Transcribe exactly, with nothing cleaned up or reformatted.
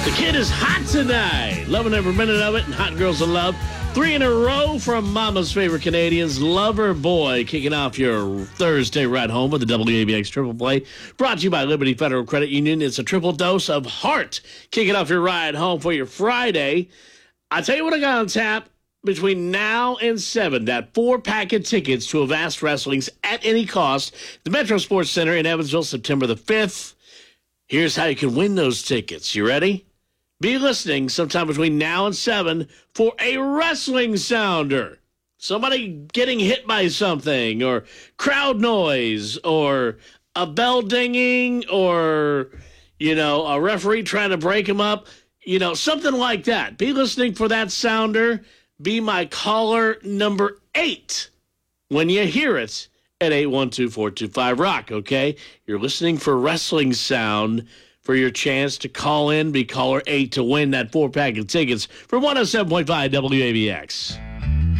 The kid is hot tonight. Loving every minute of it, and Hot Girls of Love. Three in a row from Mama's favorite Canadians, Lover Boy, kicking off your Thursday ride home with the W A B X Triple Play. Brought to you by Liberty Federal Credit Union. It's a triple dose of heart. Kicking off your ride home for your Friday. I tell you what I got on tap between now and seven. That four-pack of tickets to Avast Wrestling's At Any Cost. The Metro Sports Center in Evansville, September the fifth. Here's how you can win those tickets. You ready? Be listening sometime between now and seven for a wrestling sounder. Somebody getting hit by something, or crowd noise, or a bell dinging, or, you know, a referee trying to break him up. You know, something like that. Be listening for that sounder. Be my caller number eight when you hear it at eight one two, four two five, ROCK, okay? You're listening for wrestling sound for your chance to call in, be caller eight to win that four-pack of tickets for one oh seven point five W A B X.